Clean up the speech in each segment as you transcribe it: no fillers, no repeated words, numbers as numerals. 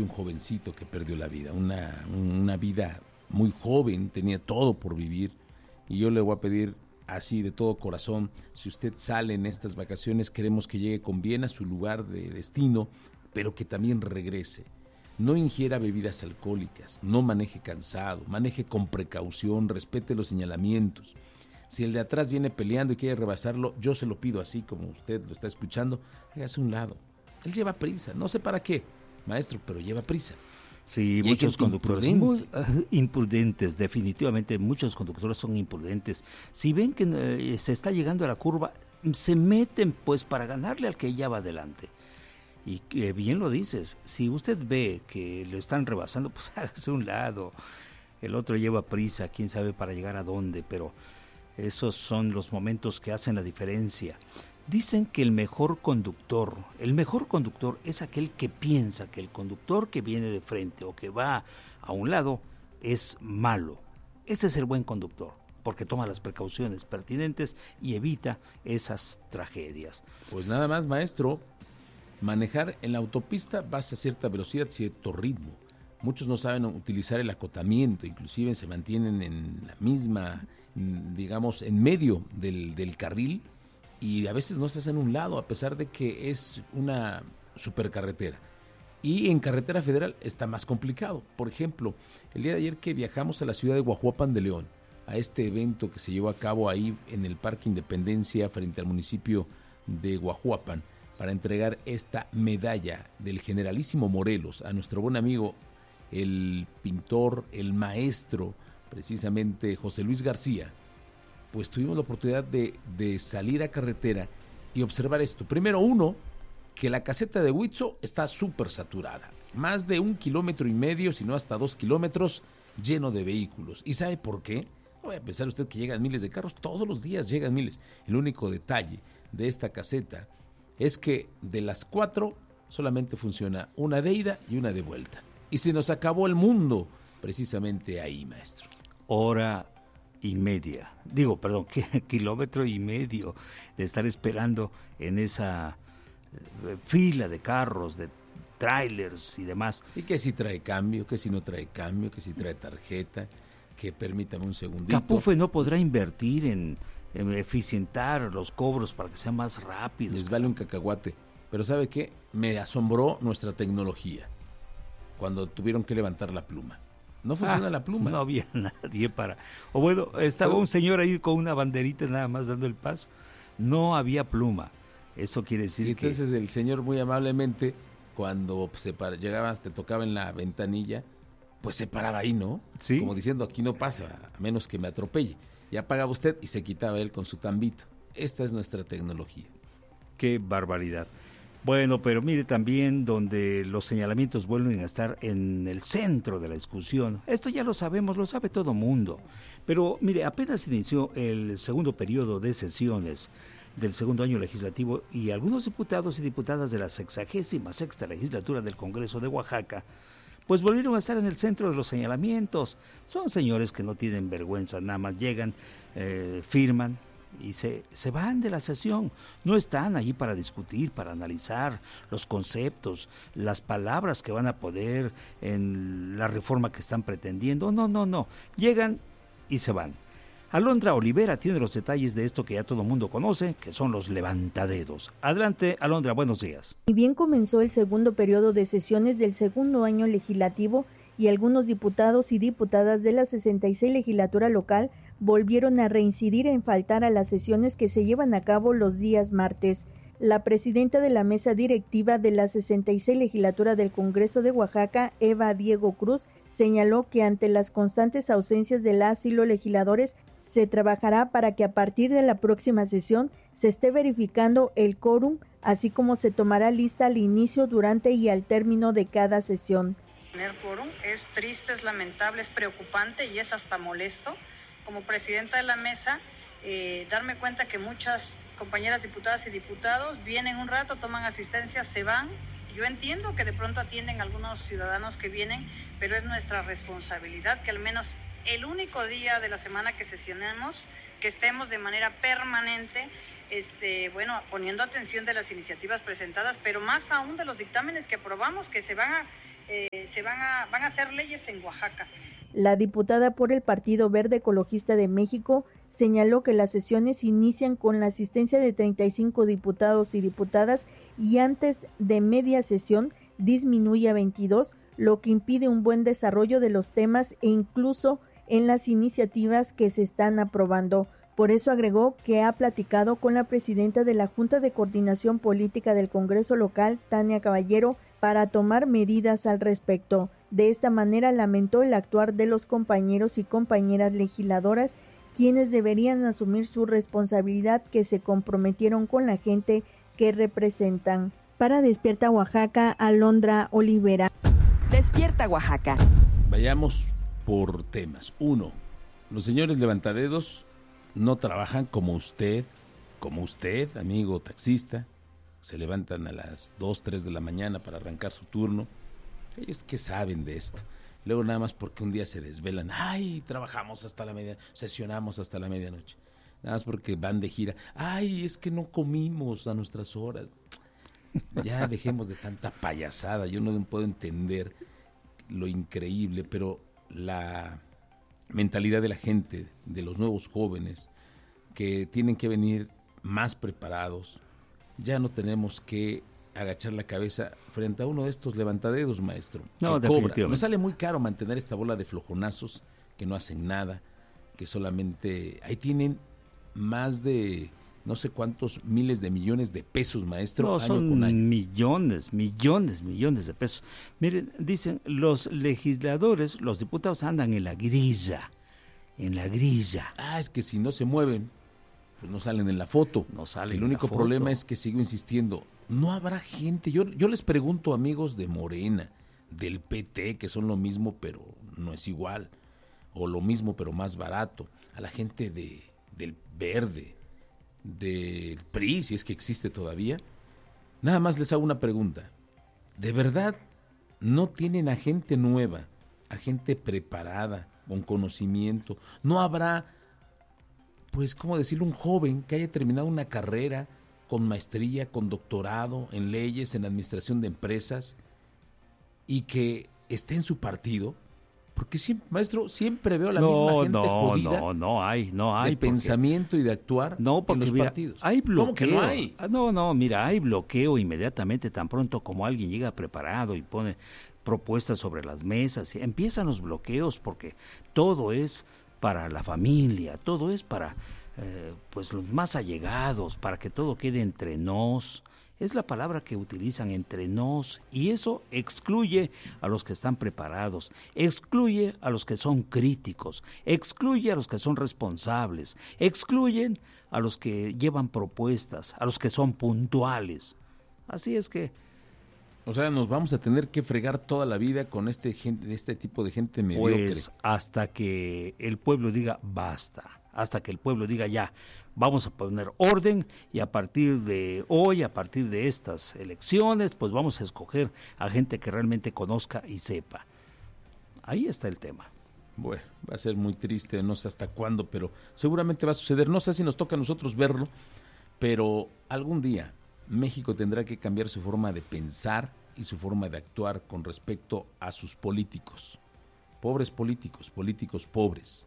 jovencito que perdió la vida, una vida muy joven, tenía todo por vivir, y yo le voy a pedir así de todo corazón, si usted sale en estas vacaciones, queremos que llegue con bien a su lugar de destino, pero que también regrese. No ingiera bebidas alcohólicas, no maneje cansado, maneje con precaución, respete los señalamientos. Si el de atrás viene peleando y quiere rebasarlo, yo se lo pido así como usted lo está escuchando, hágase a un lado. Él lleva prisa, no sé para qué, maestro, pero lleva prisa. Sí, muchos conductores muy imprudentes, definitivamente muchos conductores son imprudentes. Si ven que se está llegando a la curva, se meten pues para ganarle al que ya va adelante. Y bien lo dices, si usted ve que lo están rebasando, pues hágase a un lado. El otro lleva prisa, quién sabe para llegar a dónde, pero esos son los momentos que hacen la diferencia. Dicen que el mejor conductor es aquel que piensa que el conductor que viene de frente o que va a un lado es malo. Ese es el buen conductor, porque toma las precauciones pertinentes y evita esas tragedias. Pues nada más, maestro, manejar en la autopista vas a cierta velocidad, cierto ritmo. Muchos no saben utilizar el acotamiento, inclusive se mantienen en la misma, digamos, en medio del carril, y a veces no se hacen a un lado, a pesar de que es una supercarretera. Y en carretera federal está más complicado. Por ejemplo, el día de ayer que viajamos a la ciudad de Guajuapan de León, a este evento que se llevó a cabo ahí en el Parque Independencia frente al municipio de Guajuapan, para entregar esta medalla del Generalísimo Morelos a nuestro buen amigo, el pintor, el maestro, precisamente José Luis García, pues tuvimos la oportunidad de salir a carretera y observar esto. Primero, que la caseta de Huitzo está súper saturada. Más de 1,5 kilómetros, si no hasta 2 kilómetros, lleno de vehículos. ¿Y sabe por qué? No voy a pensar usted que llegan miles de carros, todos los días llegan miles. El único detalle de esta caseta es que de las 4 solamente funciona una de ida y una de vuelta. Y se nos acabó el mundo precisamente ahí, maestro. Hora y media, kilómetro y medio de estar esperando en esa fila de carros, de trailers y demás. Y que si trae cambio, que si no trae cambio, que si trae tarjeta, que permítame un segundito. Capufe no podrá invertir en eficientar los cobros para que sean más rápidos. Les vale un cacahuate. Pero ¿sabe qué? Me asombró nuestra tecnología cuando tuvieron que levantar la pluma. No funciona la pluma. No había nadie para... O bueno, estaba un señor ahí con una banderita nada más dando el paso. No había pluma. Eso quiere decir y entonces el señor muy amablemente, cuando llegabas, te tocaba en la ventanilla, pues se paraba ahí, ¿no? Sí. Como diciendo, aquí no pasa, a menos que me atropelle. Ya pagaba usted y se quitaba él con su tambito. Esta es nuestra tecnología. Qué barbaridad. Bueno, pero mire también donde los señalamientos vuelven a estar en el centro de la discusión. Esto ya lo sabemos, lo sabe todo mundo. Pero mire, apenas inició el segundo periodo de sesiones del segundo año legislativo y algunos diputados y diputadas de la 66ª legislatura del Congreso de Oaxaca pues volvieron a estar en el centro de los señalamientos. Son señores que no tienen vergüenza, nada más llegan, firman y se van de la sesión. No están allí para discutir, para analizar los conceptos, las palabras que van a poner en la reforma que están pretendiendo. No. Llegan y se van. Alondra Olivera tiene los detalles de esto que ya todo el mundo conoce, que son los levantadedos. Adelante, Alondra, buenos días. Y bien comenzó el segundo periodo de sesiones del segundo año legislativo y algunos diputados y diputadas de la 66 legislatura local volvieron a reincidir en faltar a las sesiones que se llevan a cabo los días martes. La presidenta de la mesa directiva de la 66 legislatura del Congreso de Oaxaca, Eva Diego Cruz, señaló que ante las constantes ausencias de las y los legisladores, se trabajará para que a partir de la próxima sesión se esté verificando el quórum, así como se tomará lista al inicio, durante y al término de cada sesión. Tener quórum es triste, es lamentable, es preocupante y es hasta molesto. Como presidenta de la mesa, darme cuenta que muchas compañeras diputadas y diputados vienen un rato, toman asistencia, se van. Yo entiendo que de pronto atienden a algunos ciudadanos que vienen, pero es nuestra responsabilidad que al menos el único día de la semana que sesionemos, que estemos de manera permanente, poniendo atención de las iniciativas presentadas, pero más aún de los dictámenes que aprobamos, que se van a van a hacer leyes en Oaxaca. La diputada por el Partido Verde Ecologista de México señaló que las sesiones inician con la asistencia de 35 diputados y diputadas y antes de media sesión disminuye a 22, lo que impide un buen desarrollo de los temas e incluso en las iniciativas que se están aprobando. Por eso agregó que ha platicado con la presidenta de la Junta de Coordinación Política del Congreso Local, Tania Caballero, para tomar medidas al respecto. De esta manera lamentó el actuar de los compañeros y compañeras legisladoras, quienes deberían asumir su responsabilidad, que se comprometieron con la gente que representan. Para Despierta Oaxaca, Alondra Olivera. Despierta Oaxaca. Vayamos por temas. 1. Los señores levantadedos no trabajan como usted, amigo taxista. Se levantan a las 2, 3 de la mañana para arrancar su turno. Ellos ¿qué saben de esto? Luego nada más porque un día se desvelan. Ay, trabajamos hasta la medianoche, sesionamos hasta la medianoche. Nada más porque van de gira. Ay, es que no comimos a nuestras horas. Ya dejemos de tanta payasada. Yo no puedo entender lo increíble, pero la mentalidad de la gente, de los nuevos jóvenes, que tienen que venir más preparados. Ya no tenemos que agachar la cabeza frente a uno de estos levantadedos, maestro. No, definitivamente. Nos sale muy caro mantener esta bola de flojonazos que no hacen nada, que solamente... Ahí tienen más de no sé cuántos miles de millones de pesos, maestro. No, son millones de pesos. Miren, dicen, los legisladores, los diputados andan en la grilla. Es que si no se mueven, pues no salen en la foto. No salen. El único problema es que sigo insistiendo, no habrá gente. Yo les pregunto, amigos de Morena, del PT, que son lo mismo pero no es igual, o lo mismo pero más barato, a la gente del Verde, del PRI, si es que existe todavía. Nada más les hago una pregunta. ¿De verdad no tienen a gente nueva, a gente preparada, con conocimiento? ¿No habrá, pues, cómo decirlo, un joven que haya terminado una carrera con maestría, con doctorado en leyes, en administración de empresas, y que esté en su partido? Porque siempre, maestro, siempre veo a la misma gente jodida. No hay. De pensamiento y de actuar en los partidos. Hay bloqueo. ¿Cómo que no hay? Mira, hay bloqueo inmediatamente, tan pronto como alguien llega preparado y pone propuestas sobre las mesas. Empiezan los bloqueos porque todo es para la familia, todo es para pues los más allegados, para que todo quede entre nos. Es la palabra que utilizan, entre nos, y eso excluye a los que están preparados, excluye a los que son críticos, excluye a los que son responsables, excluyen a los que llevan propuestas, a los que son puntuales. Así es que... O sea, nos vamos a tener que fregar toda la vida con este tipo de gente mediocre. Pues hasta que el pueblo diga basta, hasta que el pueblo diga ya, vamos a poner orden, y a partir de hoy, a partir de estas elecciones, pues vamos a escoger a gente que realmente conozca y sepa. Ahí está el tema. Bueno, va a ser muy triste, no sé hasta cuándo, pero seguramente va a suceder. No sé si nos toca a nosotros verlo, pero algún día México tendrá que cambiar su forma de pensar y su forma de actuar con respecto a sus políticos. Pobres políticos, políticos pobres.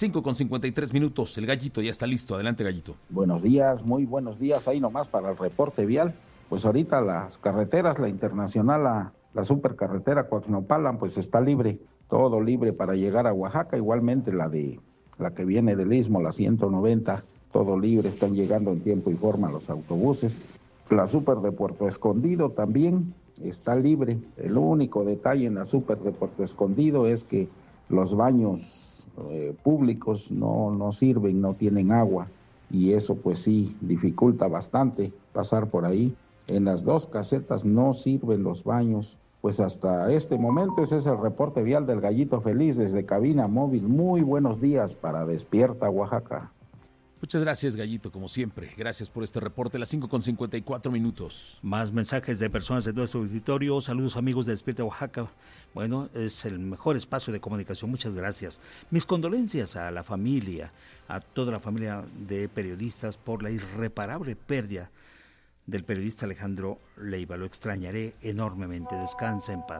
5:53, el Gallito ya está listo. Adelante, Gallito. Buenos días, muy buenos días. Ahí nomás para el reporte vial. Pues ahorita las carreteras, la internacional, la supercarretera Coaxnopalan, pues está libre, todo libre para llegar a Oaxaca. Igualmente la que viene del Istmo, la 190, todo libre, están llegando en tiempo y forma los autobuses. La super de Puerto Escondido también está libre. El único detalle en la super de Puerto Escondido es que los baños públicos no sirven, no tienen agua, y eso pues sí dificulta bastante pasar por ahí. En las dos casetas no sirven los baños. Pues hasta este momento ese es el reporte vial del Gallito Feliz desde Cabina Móvil. Muy buenos días para Despierta Oaxaca. Muchas gracias, Gallito, como siempre. Gracias por este reporte. Las 5:54. Más mensajes de personas de nuestro auditorio. Saludos, amigos de Despierta Oaxaca. Bueno, es el mejor espacio de comunicación. Muchas gracias. Mis condolencias a la familia, a toda la familia de periodistas por la irreparable pérdida del periodista Alejandro Leiva. Lo extrañaré enormemente. Descansa en paz.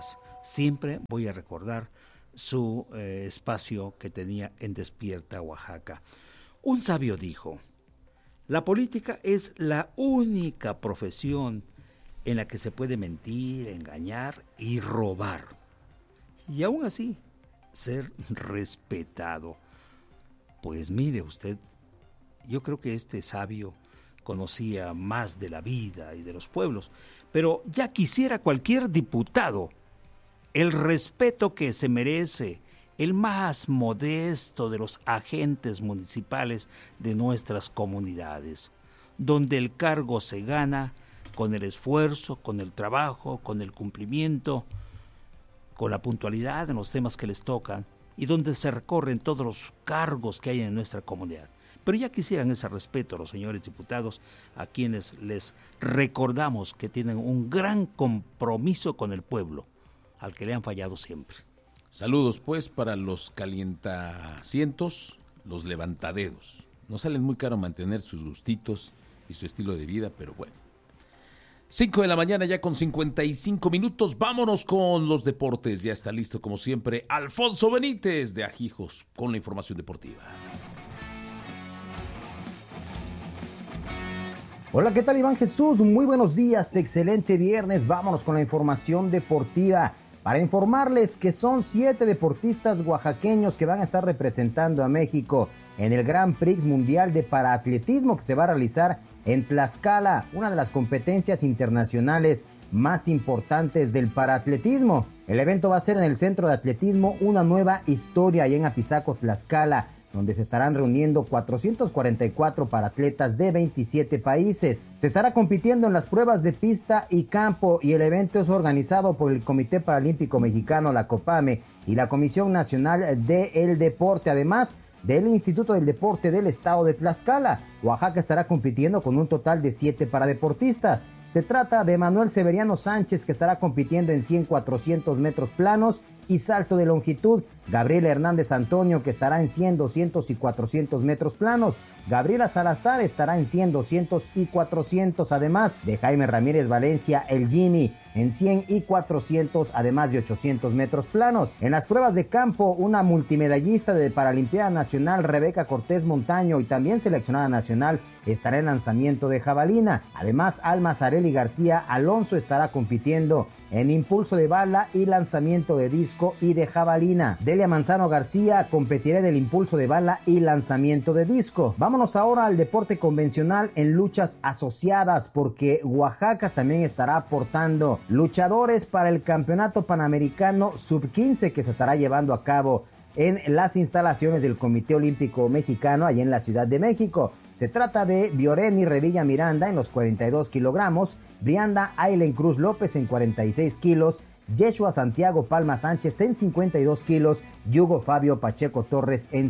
siempre voy a recordar su espacio que tenía en Despierta Oaxaca. Un sabio dijo: la política es la única profesión en la que se puede mentir, engañar y robar. Y aún así, ser respetado. Pues mire usted, yo creo que este sabio conocía más de la vida y de los pueblos, pero ya quisiera cualquier diputado el respeto que se merece el más modesto de los agentes municipales de nuestras comunidades, donde el cargo se gana con el esfuerzo, con el trabajo, con el cumplimiento, con la puntualidad en los temas que les tocan y donde se recorren todos los cargos que hay en nuestra comunidad. Pero ya quisieran ese respeto los señores diputados, a quienes les recordamos que tienen un gran compromiso con el pueblo, al que le han fallado siempre. Saludos pues para los calientacientos, los levantadedos. Nos salen muy caro mantener sus gustitos y su estilo de vida, pero bueno. 5 de la mañana ya con 55 minutos, vámonos con los deportes. Ya está listo como siempre Alfonso Benítez de Ajijos con la información deportiva. Hola, ¿qué tal, Iván Jesús? Muy buenos días, excelente viernes. Vámonos con la información deportiva para informarles que son 7 deportistas oaxaqueños que van a estar representando a México en el Grand Prix Mundial de Paraatletismo que se va a realizar en Tlaxcala, una de las competencias internacionales más importantes del paraatletismo. El evento va a ser en el Centro de Atletismo Una Nueva Historia, allá en Apizaco, Tlaxcala, donde se estarán reuniendo 444 paratletas de 27 países. Se estará compitiendo en las pruebas de pista y campo y el evento es organizado por el Comité Paralímpico Mexicano, la COPAME, y la Comisión Nacional del Deporte, además del Instituto del Deporte del Estado de Tlaxcala. Oaxaca estará compitiendo con un total de 7 paradeportistas. Se trata de Manuel Severiano Sánchez, que estará compitiendo en 100, 400 metros planos y salto de longitud. Gabriela Hernández Antonio, que estará en 100, 200 y 400 metros planos. Gabriela Salazar estará en 100, 200 y 400, además de Jaime Ramírez Valencia, el Jimmy, en 100 y 400, además de 800 metros planos. En las pruebas de campo, una multimedallista de Paralimpiada Nacional, Rebeca Cortés Montaño, y también seleccionada nacional, estará en lanzamiento de jabalina. Además, Alma Zarelli García Alonso estará compitiendo en impulso de bala y lanzamiento de disco y de jabalina. Delia Manzano García competirá en el impulso de bala y lanzamiento de disco. Vámonos ahora al deporte convencional en luchas asociadas, porque Oaxaca también estará aportando luchadores para el Campeonato Panamericano Sub-15 que se estará llevando a cabo en las instalaciones del Comité Olímpico Mexicano allá en la Ciudad de México. Se trata de Bioreni Revilla Miranda en los 42 kilogramos, Brianda Ailen Cruz López en 46 kilos, Yeshua Santiago Palma Sánchez en 52 kilos y Hugo Fabio Pacheco Torres en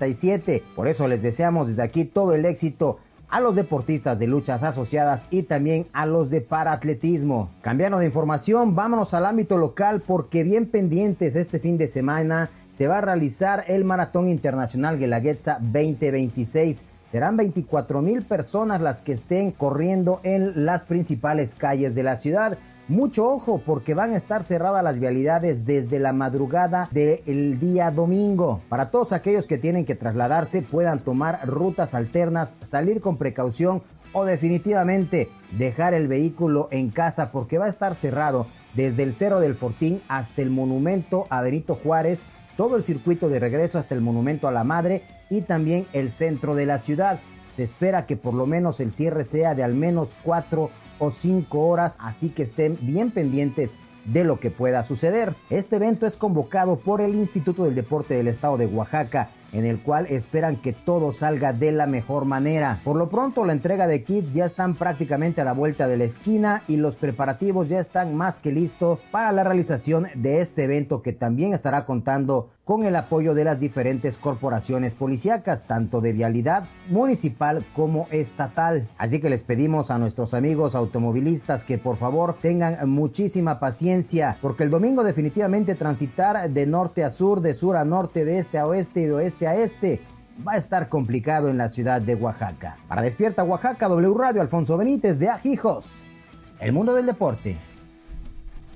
57. Por eso les deseamos desde aquí todo el éxito a los deportistas de luchas asociadas y también a los de paraatletismo. Cambiando de información, vámonos al ámbito local porque bien pendientes este fin de semana se va a realizar el Maratón Internacional Guelaguetza 2026. Serán 24,000 personas las que estén corriendo en las principales calles de la ciudad. Mucho ojo porque van a estar cerradas las vialidades desde la madrugada del día domingo. Para todos aquellos que tienen que trasladarse, puedan tomar rutas alternas, salir con precaución o definitivamente dejar el vehículo en casa porque va a estar cerrado desde el Cerro del Fortín hasta el Monumento a Benito Juárez, todo el circuito de regreso hasta el Monumento a la Madre y también el centro de la ciudad. Se espera que por lo menos el cierre sea de al menos 4 o 5 horas, así que estén bien pendientes de lo que pueda suceder. Este evento es convocado por el Instituto del Deporte del Estado de Oaxaca, en el cual esperan que todo salga de la mejor manera. Por lo pronto, la entrega de kits ya están prácticamente a la vuelta de la esquina y los preparativos ya están más que listos para la realización de este evento, que también estará contando con el apoyo de las diferentes corporaciones policíacas, tanto de vialidad municipal como estatal. Así que les pedimos a nuestros amigos automovilistas que por favor tengan muchísima paciencia, porque el domingo definitivamente transitar de norte a sur, de sur a norte, de este a oeste y de oeste a este va a estar complicado en la ciudad de Oaxaca. Para Despierta Oaxaca, W Radio, Alfonso Benítez de Ajijos, el mundo del deporte.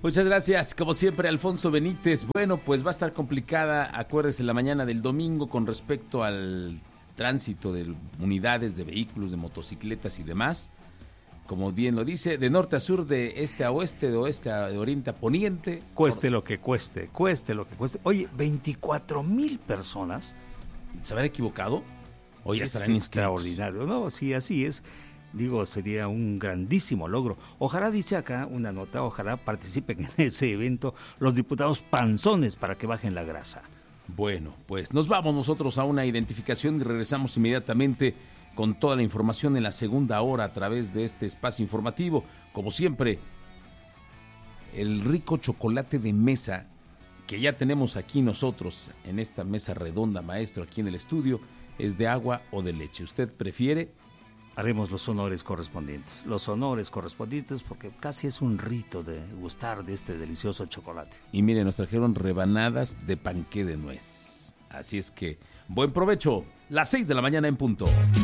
Muchas gracias, como siempre, Alfonso Benítez. Bueno, pues va a estar complicada, acuérdese, la mañana del domingo con respecto al tránsito de unidades, de vehículos, de motocicletas y demás. Como bien lo dice, de norte a sur, de este a oeste, de oeste a de oriente a poniente. Cueste lo que cueste, cueste lo que cueste. Oye, 24,000 personas. ¿Se habrá equivocado? ¿O ya Es estarán extraordinario, ¿no? Sí, así es. Digo, sería un grandísimo logro. Ojalá, dice acá una nota, ojalá participen en ese evento los diputados panzones para que bajen la grasa. Bueno, pues nos vamos nosotros a una identificación y regresamos inmediatamente con toda la información en la segunda hora a través de este espacio informativo. Como siempre, el rico chocolate de mesa que ya tenemos aquí nosotros en esta mesa redonda, maestro, aquí en el estudio, es de agua o de leche. ¿Usted prefiere? Haremos los honores correspondientes, porque casi es un rito de gustar de este delicioso chocolate. Y miren, nos trajeron rebanadas de panqué de nuez. Así es que, buen provecho, las 6 de la mañana en punto.